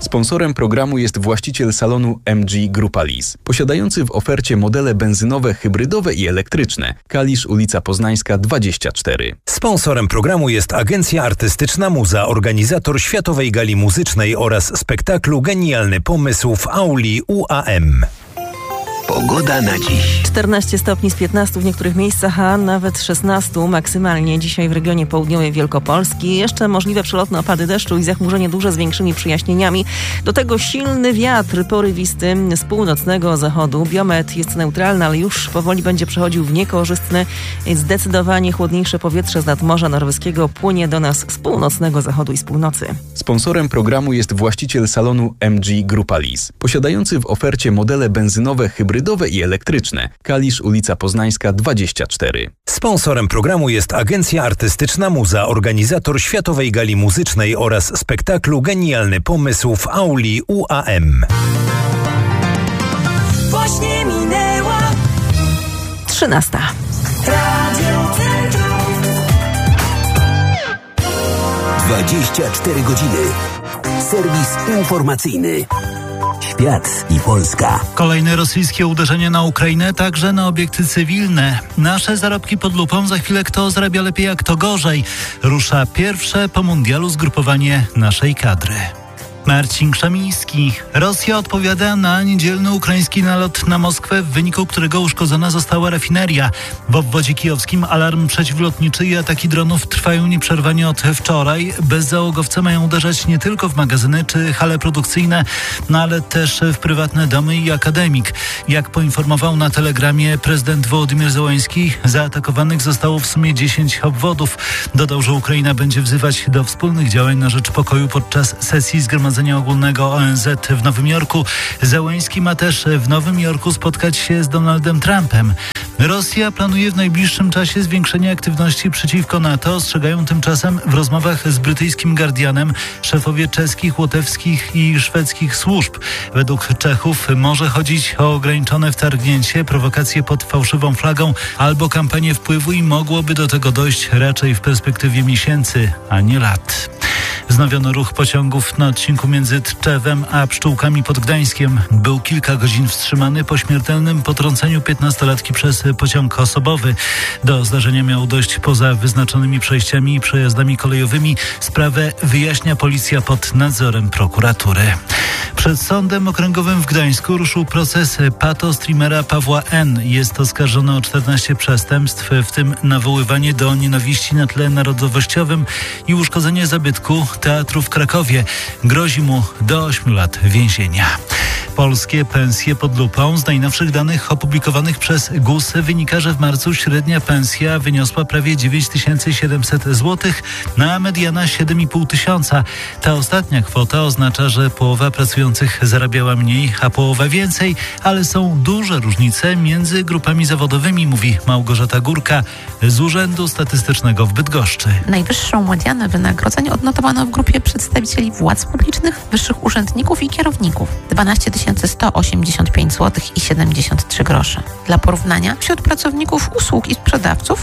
Sponsorem programu jest właściciel salonu MG Grupa Lease, posiadający w ofercie modele benzynowe, hybrydowe i elektryczne. Kalisz, ulica Poznańska 24. Sponsorem programu jest Agencja Artystyczna Muza, organizator Światowej Gali Muzycznej oraz spektaklu Genialny Pomysł w auli UAM. Pogoda na dziś. 14 stopni z 15 w niektórych miejscach, a nawet 16 maksymalnie dzisiaj w regionie południowej Wielkopolski. Jeszcze możliwe przelotne opady deszczu i zachmurzenie duże z większymi przyjaśnieniami. Do tego silny wiatr porywisty z północnego zachodu. Biometr jest neutralny, ale już powoli będzie przechodził w niekorzystny. Zdecydowanie chłodniejsze powietrze z nadmorza norweskiego płynie do nas z północnego zachodu i z północy. Sponsorem programu jest właściciel salonu MG Grupa Lease, posiadający w ofercie modele benzynowe, hybrydowe i elektryczne. Kalisz, ulica Poznańska 24. Sponsorem programu jest Agencja Artystyczna Muza, organizator Światowej Gali Muzycznej oraz spektaklu Genialny Pomysł w auli UAM. Właśnie minęła 13. Radio Centrum. 24 godziny. Serwis informacyjny. Świat i Polska. Kolejne rosyjskie uderzenie na Ukrainę, także na obiekty cywilne. Nasze zarobki pod lupą, za chwilę kto zarabia lepiej, a kto gorzej. Rusza pierwsze po mundialu zgrupowanie naszej kadry. Marcin Krzemiński. Rosja odpowiada na niedzielny ukraiński nalot na Moskwę, w wyniku którego uszkodzona została rafineria. W obwodzie kijowskim alarm przeciwlotniczy i ataki dronów trwają nieprzerwanie od wczoraj. Bezzałogowce mają uderzać nie tylko w magazyny czy hale produkcyjne, ale też w prywatne domy i akademik. Jak poinformował na Telegramie prezydent Wołodymyr Zełenski, zaatakowanych zostało w sumie 10 obwodów. Dodał, że Ukraina będzie wzywać do wspólnych działań na rzecz pokoju podczas sesji Zgromadzenia Ogólnego ONZ w Nowym Jorku. Zełenski ma też w Nowym Jorku spotkać się z Donaldem Trumpem. Rosja planuje w najbliższym czasie zwiększenie aktywności przeciwko NATO, ostrzegają tymczasem w rozmowach z brytyjskim Guardianem szefowie czeskich, łotewskich i szwedzkich służb. Według Czechów może chodzić o ograniczone wtargnięcie, prowokacje pod fałszywą flagą albo kampanię wpływu i mogłoby do tego dojść raczej w perspektywie miesięcy, a nie lat. Wznowiono ruch pociągów na odcinku między Tczewem a Pszczółkami pod Gdańskiem. Był kilka godzin wstrzymany po śmiertelnym potrąceniu 15-latki przez pociąg osobowy. Do zdarzenia miało dojść poza wyznaczonymi przejściami i przejazdami kolejowymi. Sprawę wyjaśnia policja pod nadzorem prokuratury. Przed Sądem Okręgowym w Gdańsku ruszył proces pato-streamera Pawła N. Jest oskarżony o 14 przestępstw, w tym nawoływanie do nienawiści na tle narodowościowym i uszkodzenie zabytku teatru w Krakowie. Grozi mu do 8 lat więzienia. Polskie pensje pod lupą. Z najnowszych danych opublikowanych przez GUS wynika, że w marcu średnia pensja wyniosła prawie 9700 zł, a mediana 7500. Ta ostatnia kwota oznacza, że połowa pracujących zarabiała mniej, a połowa więcej, ale są duże różnice między grupami zawodowymi, mówi Małgorzata Górka z Urzędu Statystycznego w Bydgoszczy. Najwyższą medianę wynagrodzeń odnotowano w grupie przedstawicieli władz publicznych, wyższych urzędników i kierowników. 12 185 zł i 73 grosze. Dla porównania wśród pracowników usług i sprzedawców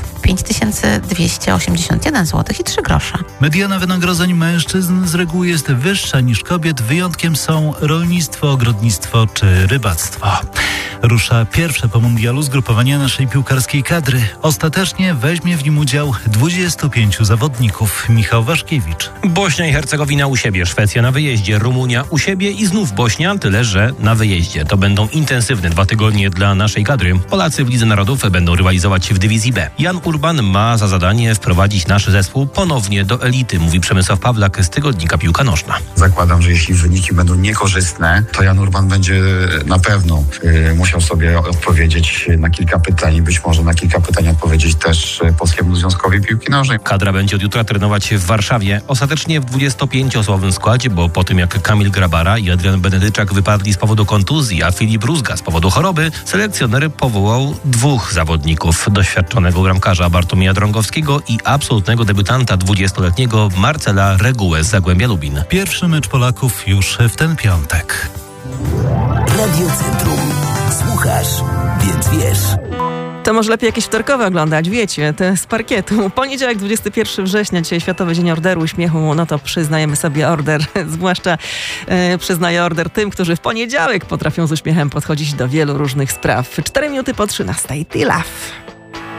5281 zł i 3 grosze. Mediana wynagrodzeń mężczyzn z reguły jest wyższa niż kobiet. Wyjątkiem są rolnictwo, ogrodnictwo czy rybactwo. Rusza pierwsze po mundialu zgrupowanie naszej piłkarskiej kadry. Ostatecznie weźmie w nim udział 25 zawodników. Michał Waszkiewicz. Bośnia i Hercegowina u siebie, Szwecja na wyjeździe, Rumunia u siebie i znów Bośnia, tyle że na wyjeździe. To będą intensywne 2 tygodnie dla naszej kadry. Polacy w Lidze Narodów będą rywalizować w dywizji B. Jan Urban ma za zadanie wprowadzić nasz zespół ponownie do elity, mówi Przemysław Pawlak z tygodnika Piłka Nożna. Zakładam, że jeśli wyniki będą niekorzystne, to Jan Urban będzie na pewno musiał sobie odpowiedzieć na kilka pytań, być może na kilka pytań odpowiedzieć też Polskiemu Związkowi Piłki Nożnej. Kadra będzie od jutra trenować w Warszawie. Ostatecznie w 25-osobowym składzie, bo po tym jak Kamil Grabara i Adrian Benedyczak wypadli z powodu kontuzji, a Filip Rózga z powodu choroby, selekcjoner powołał 2 zawodników. Doświadczonego bramkarza Bartłomieja Drągowskiego i absolutnego debiutanta 20-letniego Marcela Regułę z Zagłębia Lubin. Pierwszy mecz Polaków już w ten piątek. Radio Centrum. Słuchasz, więc wiesz. To może lepiej jakieś wtorkowe oglądać, wiecie, te z parkietu. Poniedziałek, 21 września, dzisiaj Światowy Dzień Orderu Uśmiechu, no to przyznajemy sobie order, zwłaszcza przyznaję order tym, którzy w poniedziałek potrafią z uśmiechem podchodzić do wielu różnych spraw. 4 minuty po 13. Tilaf.